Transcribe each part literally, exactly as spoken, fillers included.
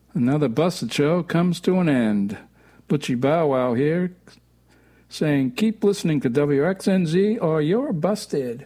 Another busted show comes to an end. Butchie Bow Wow here, saying keep listening to W X N Z or you're busted.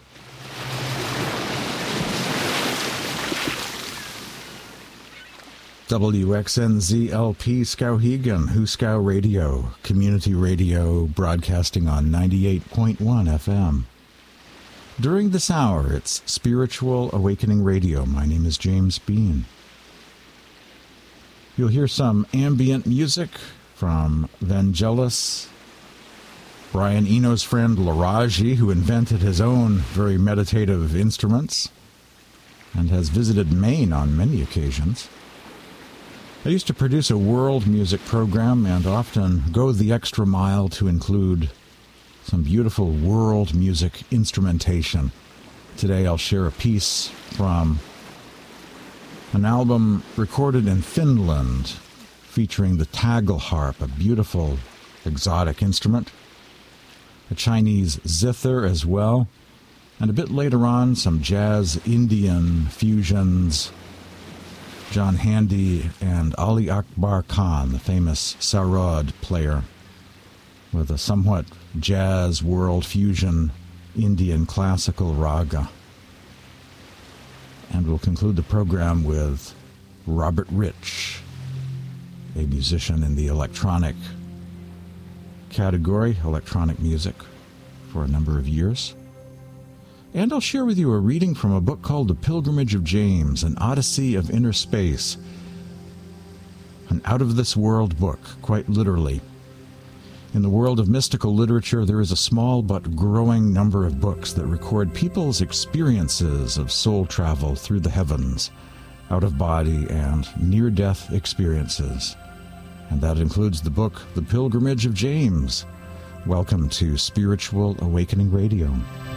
W X N Z L P Skowhegan, Huskow Radio, community radio broadcasting on ninety-eight point one F M. During this hour, it's Spiritual Awakening Radio. My name is James Bean. You'll hear some ambient music from Vangelis, Brian Eno's friend Laraji, who invented his own very meditative instruments and has visited Maine on many occasions. I used to produce a world music program and often go the extra mile to include some beautiful world music instrumentation. Today I'll share a piece from an album recorded in Finland featuring the tagelharp, a beautiful exotic instrument, a Chinese zither as well, and a bit later on some jazz Indian fusions, John Handy and Ali Akbar Khan, the famous sarod player, with a somewhat jazz world fusion Indian classical raga. And we'll conclude the program with Robert Rich, a musician in the electronic category, electronic music, for a number of years. And I'll share with you a reading from a book called The Pilgrimage of James, an Odyssey of Inner Space. An out-of-this-world book, quite literally. In the world of mystical literature, there is a small but growing number of books that record people's experiences of soul travel through the heavens, out-of-body and near-death experiences. And that includes the book The Pilgrimage of James. Welcome to Spiritual Awakening Radio.